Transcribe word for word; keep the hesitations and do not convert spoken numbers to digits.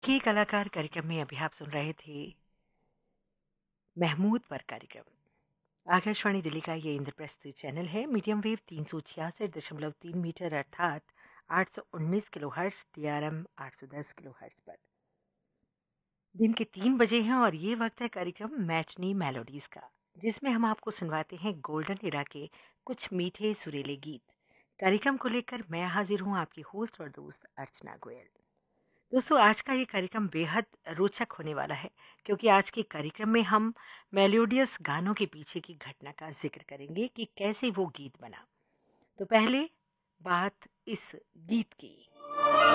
की कलाकार कार्यक्रम में अभी आप सुन रहे थे महमूद पर कार्यक्रम। आकाशवाणी दिल्ली का ये इंद्रप्रस्थ चैनल है। मीडियम वेव तीन सौ छियासठ दशमलव तीन मीटर अर्थात आठ सौ उन्नीस kilo hertz, T R M आठ सौ दस किलो हर्ट्स पर दिन के तीन बजे हैं और ये वक्त है कार्यक्रम मैटनी मेलोडीज का, जिसमें हम आपको सुनवाते हैं गोल्डन इरा के कुछ मीठे सुरीले गीत। कार्यक्रम को लेकर मैं हाजिर हूँ, आपकी होस्ट और दोस्त अर्चना गोयल। दोस्तों, आज का ये कार्यक्रम बेहद रोचक होने वाला है, क्योंकि आज के कार्यक्रम में हम मेलोडियस गानों के पीछे की घटना का जिक्र करेंगे कि कैसे वो गीत बना। तो पहले बात इस गीत की।